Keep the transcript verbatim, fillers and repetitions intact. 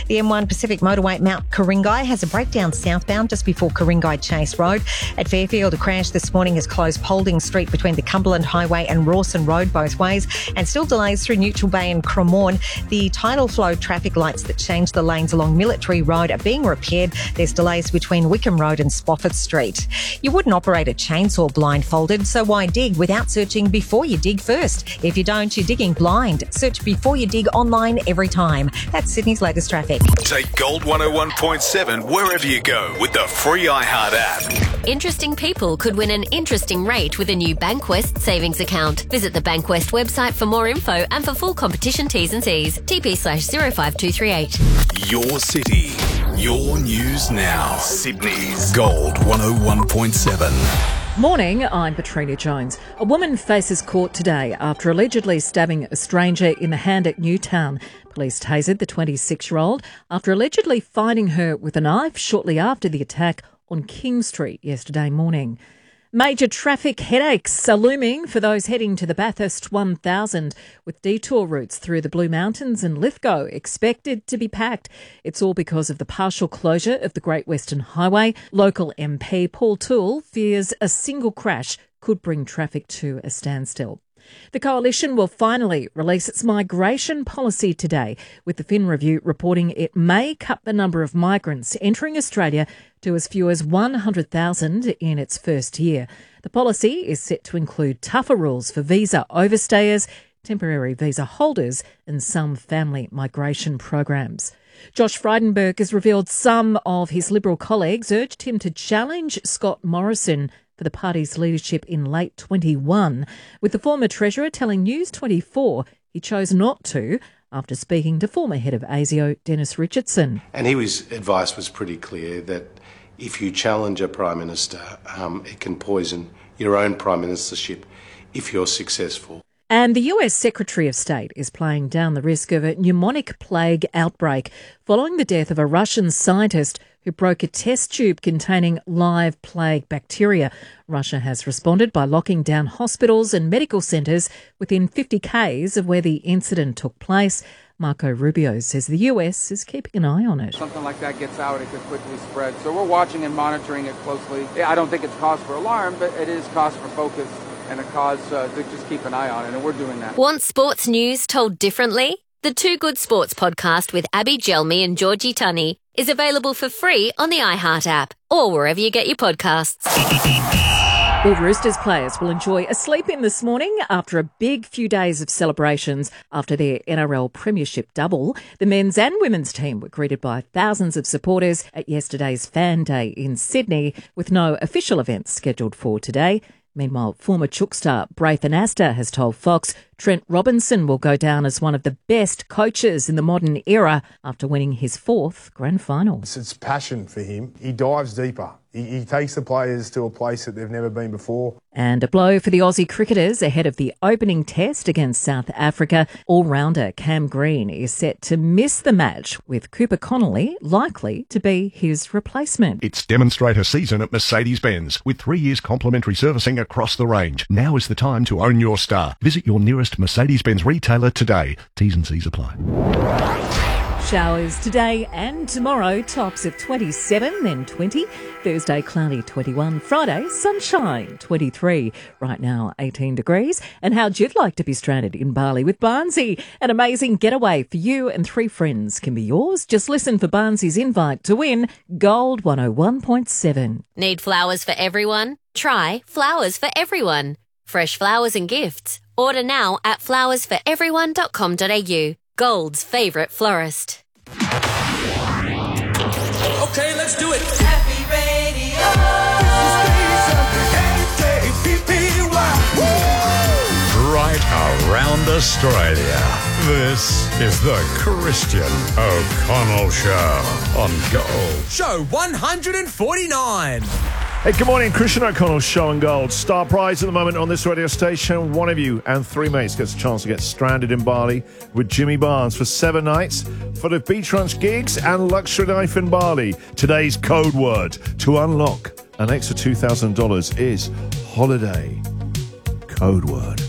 The M one Pacific Motorway Mount Ku-ring-gai has a breakdown southbound just before Ku-ring-gai Chase Road. At Fairfield, a crash this morning has closed Paulding Street between the Cumberland Highway and Rawson Road both ways, and still delays through Neutral Bay and Cremorne. The tidal flow traffic lights that change the lanes along Military Road are being repaired. There's delays between Wickham Road and Spofford Street. You wouldn't operate a chainsaw blindfolded, so why dig without searching before you dig first? If you don't, you're digging blind. Search Before You Dig online every time. That's Sydney's latest traffic. Take Gold one oh one point seven wherever you go with the free iHeart app. Interesting people could win an interesting rate with a new Bankwest savings account. Visit the Bankwest website for more info and for full competition T's and C's. T P slash zero five two three eight. Your city, your news now. Sydney's Gold one oh one point seven. Morning, I'm Katrina Jones. A woman faces court today after allegedly stabbing a stranger in the hand at Newtown. Police tasered the twenty-six-year-old after allegedly finding her with a knife shortly after the attack on King Street yesterday morning. Major traffic headaches are looming for those heading to the Bathurst one thousand, with detour routes through the Blue Mountains and Lithgow expected to be packed. It's all because of the partial closure of the Great Western Highway. Local M P Paul Toole fears a single crash could bring traffic to a standstill. The Coalition will finally release its migration policy today, with the Fin Review reporting it may cut the number of migrants entering Australia to as few as one hundred thousand in its first year. The policy is set to include tougher rules for visa overstayers, temporary visa holders and some family migration programs. Josh Frydenberg has revealed some of his Liberal colleagues urged him to challenge Scott Morrison for the party's leadership in late twenty-one, with the former Treasurer telling News twenty-four he chose not to after speaking to former head of A S I O, Dennis Richardson. And his advice was pretty clear that if you challenge a Prime Minister, um, it can poison your own Prime Ministership if you're successful. And the U S Secretary of State is playing down the risk of a pneumonic plague outbreak following the death of a Russian scientist who broke a test tube containing live plague bacteria. Russia has responded by locking down hospitals and medical centres within fifty kays of where the incident took place. Marco Rubio says the U S is keeping an eye on it. Something like that gets out, it could quickly spread. So we're watching and monitoring it closely. I don't think it's cause for alarm, but it is cause for focus and a cause uh, to just keep an eye on it, and we're doing that. Want sports news told differently? The Two Good Sports podcast with Abby Gelmi and Georgie Tunney is available for free on the iHeart app or wherever you get your podcasts. All Roosters players will enjoy a sleep in this morning after a big few days of celebrations after their N R L Premiership double. The men's and women's team were greeted by thousands of supporters at yesterday's Fan Day in Sydney, with no official events scheduled for today. Meanwhile, former Chook star Braith Anasta has told Fox Trent Robinson will go down as one of the best coaches in the modern era after winning his fourth grand final. It's passion for him. He dives deeper. He, he takes the players to a place that they've never been before. And a blow for the Aussie cricketers ahead of the opening test against South Africa. All-rounder Cam Green is set to miss the match, with Cooper Connolly likely to be his replacement. It's demonstrator season at Mercedes-Benz, with three years complimentary servicing across the range. Now is the time to own your star. Visit your nearest Mercedes-Benz retailer today. T's and C's apply. Showers today and tomorrow, tops of twenty-seven, then twenty. Thursday, cloudy, twenty-one. Friday, sunshine, twenty-three. Right now, eighteen degrees. And how'd you like to be stranded in Bali with Barnsey? An amazing getaway for you and three friends can be yours. Just listen for Barnsey's invite to win Gold one oh one point seven. Need flowers for everyone? Try Flowers for Everyone. Fresh flowers and gifts. Order now at flowers for everyone dot com dot a u. Gold's favourite florist. Okay, let's do it. Happy Radio. Right around Australia. This is the Christian O'Connell Show on Gold. Show one forty-nine. Hey, good morning, Christian O'Connell Show on Gold. Star prize at the moment on this radio station. One of you and three mates gets a chance to get stranded in Bali with Jimmy Barnes for seven nights full of beach lunch gigs and luxury life in Bali. Today's code word to unlock an extra two thousand dollars is holiday. Code word.